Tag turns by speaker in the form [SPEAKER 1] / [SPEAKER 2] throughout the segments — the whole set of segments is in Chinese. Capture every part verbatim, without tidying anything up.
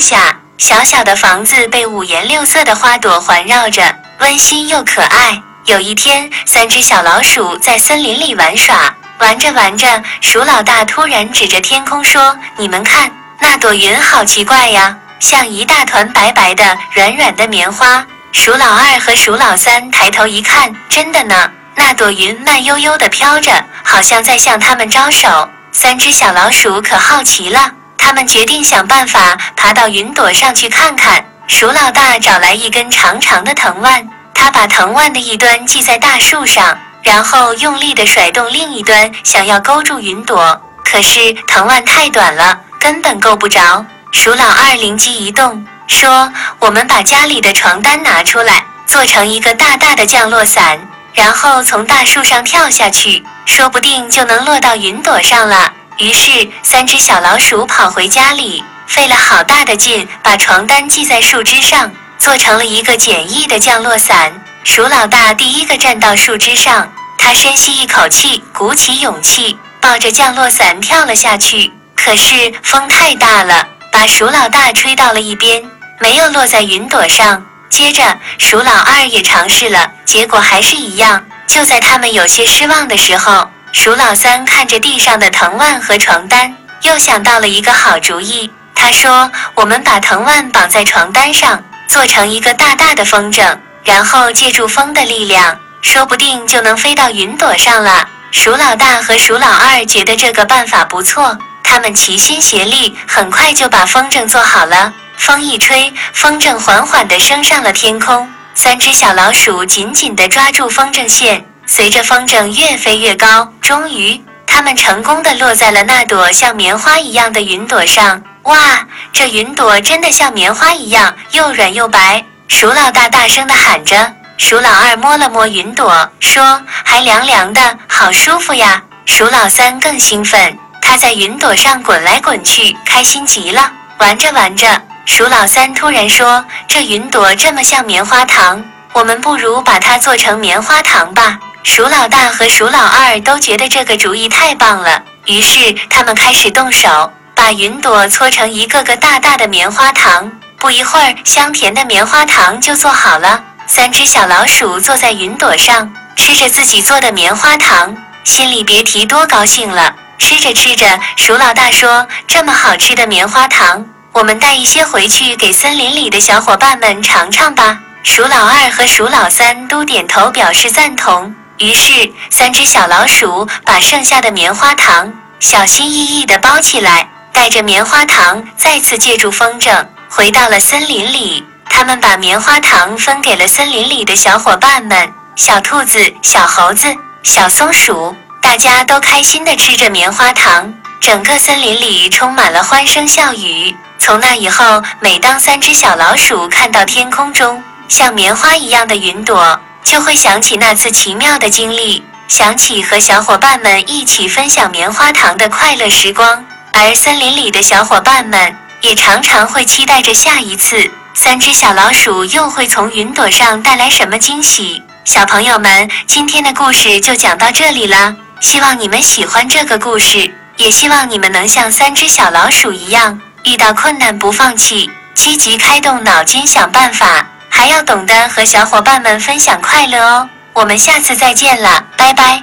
[SPEAKER 1] 下，小小的房子被五颜六色的花朵环绕着，温馨又可爱。有一天，三只小老鼠在森林里玩耍，玩着玩着，鼠老大突然指着天空说：“你们看，那朵云好奇怪呀，像一大团白白的、软软的棉花。”鼠老二和鼠老三抬头一看，真的呢，那朵云慢悠悠地飘着，好像在向他们招手。三只小老鼠可好奇了，他们决定想办法爬到云朵上去看看。鼠老大找来一根长长的藤蔓，他把藤蔓的一端系在大树上，然后用力地甩动另一端，想要勾住云朵。可是藤蔓太短了，根本够不着。鼠老二灵机一动，说：“我们把家里的床单拿出来，做成一个大大的降落伞，然后从大树上跳下去，说不定就能落到云朵上了。”于是三只小老鼠跑回家里，费了好大的劲，把床单系在树枝上，做成了一个简易的降落伞。鼠老大第一个站到树枝上，他深吸一口气，鼓起勇气，抱着降落伞跳了下去。可是风太大了，把鼠老大吹到了一边，没有落在云朵上。接着鼠老二也尝试了，结果还是一样。就在他们有些失望的时候，鼠老三看着地上的藤蔓和床单，又想到了一个好主意。他说：“我们把藤蔓绑在床单上，做成一个大大的风筝，然后借助风的力量，说不定就能飞到云朵上了。”鼠老大和鼠老二觉得这个办法不错，他们齐心协力，很快就把风筝做好了。风一吹，风筝缓缓地升上了天空。三只小老鼠紧紧地抓住风筝线，随着风筝越飞越高，终于，它们成功地落在了那朵像棉花一样的云朵上。哇，这云朵真的像棉花一样，又软又白！鼠老大大声地喊着。鼠老二摸了摸云朵，说：“还凉凉的，好舒服呀。”鼠老三更兴奋，他在云朵上滚来滚去，开心极了。玩着玩着，鼠老三突然说：“这云朵这么像棉花糖，我们不如把它做成棉花糖吧。”鼠老大和鼠老二都觉得这个主意太棒了，于是他们开始动手，把云朵搓成一个个大大的棉花糖。不一会儿，香甜的棉花糖就做好了。三只小老鼠坐在云朵上，吃着自己做的棉花糖，心里别提多高兴了。吃着吃着，鼠老大说：“这么好吃的棉花糖，我们带一些回去给森林里的小伙伴们尝尝吧。”鼠老二和鼠老三都点头表示赞同。于是，三只小老鼠把剩下的棉花糖小心翼翼地包起来，带着棉花糖再次借助风筝回到了森林里。他们把棉花糖分给了森林里的小伙伴们，小兔子、小猴子、小松鼠，大家都开心地吃着棉花糖。整个森林里充满了欢声笑语。从那以后，每当三只小老鼠看到天空中像棉花一样的云朵，就会想起那次奇妙的经历，想起和小伙伴们一起分享棉花糖的快乐时光。而森林里的小伙伴们也常常会期待着下一次三只小老鼠又会从云朵上带来什么惊喜。小朋友们，今天的故事就讲到这里了，希望你们喜欢这个故事，也希望你们能像三只小老鼠一样，遇到困难不放弃，积极开动脑筋想办法，还要懂得和小伙伴们分享快乐哦。我们下次再见了，拜拜。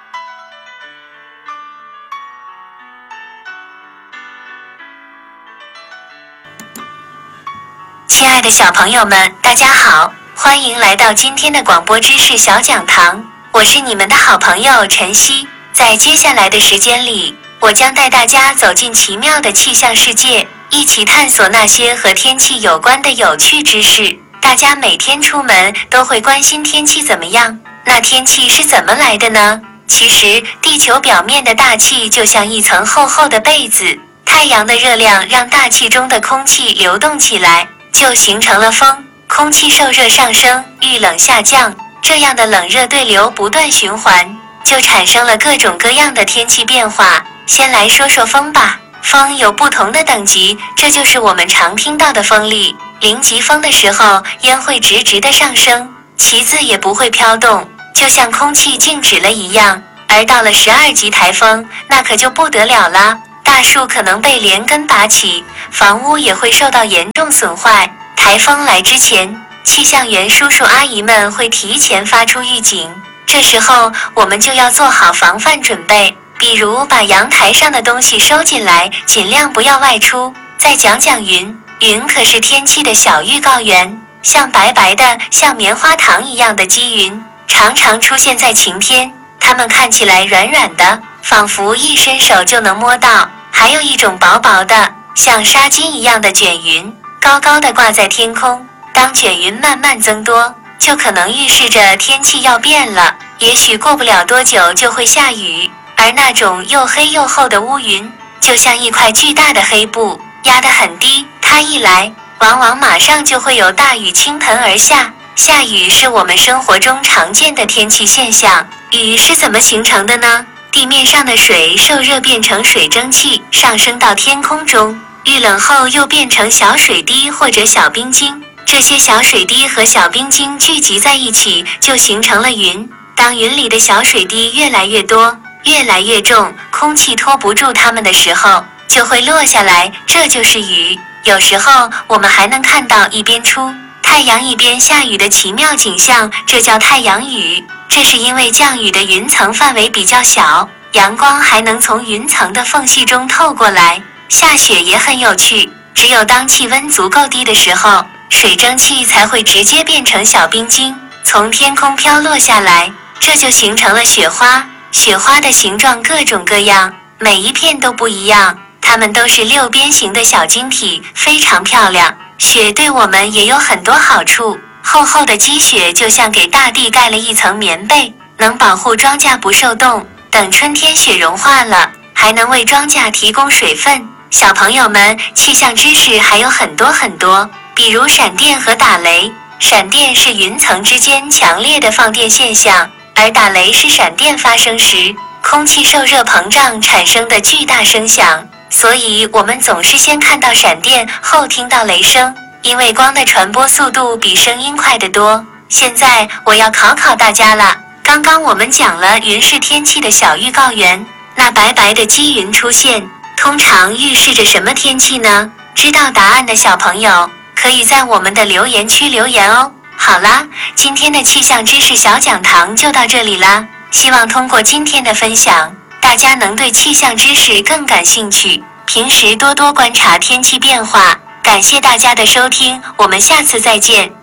[SPEAKER 1] 亲爱的小朋友们，大家好，欢迎来到今天的广播知识小讲堂，我是你们的好朋友晨曦。在接下来的时间里，我将带大家走进奇妙的气象世界，一起探索那些和天气有关的有趣知识。大家每天出门都会关心天气怎么样，那天气是怎么来的呢？其实，地球表面的大气就像一层厚厚的被子，太阳的热量让大气中的空气流动起来，就形成了风。空气受热上升，遇冷下降，这样的冷热对流不断循环，就产生了各种各样的天气变化。先来说说风吧。风有不同的等级，这就是我们常听到的风力。零级风的时候，烟会直直的上升，旗子也不会飘动，就像空气静止了一样。而到了十二级台风，那可就不得了了，大树可能被连根拔起， 房屋也会受到严重损坏。台风来之前，气象员叔叔阿姨们会提前发出预警，这时候我们就要做好防范准备，比如把阳台上的东西收进来，尽量不要外出。再讲讲云，云可是天气的小预告员，像白白的像棉花糖一样的积云，常常出现在晴天，它们看起来软软的，仿佛一伸手就能摸到。还有一种薄薄的像纱巾一样的卷云，高高的挂在天空，当卷云慢慢增多，就可能预示着天气要变了，也许过不了多久就会下雨。而那种又黑又厚的乌云，就像一块巨大的黑布，压得很低，它一来，往往马上就会有大雨倾盆而下。下雨是我们生活中常见的天气现象，雨是怎么形成的呢？地面上的水受热变成水蒸气，上升到天空中，遇冷后又变成小水滴或者小冰晶。这些小水滴和小冰晶聚集在一起，就形成了云。当云里的小水滴越来越多，越来越重，空气拖不住它们的时候，就会落下来，这就是雨。有时候我们还能看到一边出太阳一边下雨的奇妙景象，这叫太阳雨。这是因为降雨的云层范围比较小，阳光还能从云层的缝隙中透过来。下雪也很有趣，只有当气温足够低的时候，水蒸气才会直接变成小冰晶，从天空飘落下来，这就形成了雪花。雪花的形状各种各样，每一片都不一样，它们都是六边形的小晶体，非常漂亮。雪对我们也有很多好处，厚厚的积雪就像给大地盖了一层棉被，能保护庄稼不受冻。等春天雪融化了，还能为庄稼提供水分。小朋友们，气象知识还有很多很多，比如闪电和打雷。闪电是云层之间强烈的放电现象，而打雷是闪电发生时空气受热膨胀产生的巨大声响。所以我们总是先看到闪电，后听到雷声，因为光的传播速度比声音快得多。现在我要考考大家了，刚刚我们讲了云是天气的小预告员，那白白的积云出现，通常预示着什么天气呢？知道答案的小朋友，可以在我们的留言区留言哦。好啦，今天的气象知识小讲堂就到这里啦，希望通过今天的分享，大家能对气象知识更感兴趣，平时多多观察天气变化。感谢大家的收听，我们下次再见。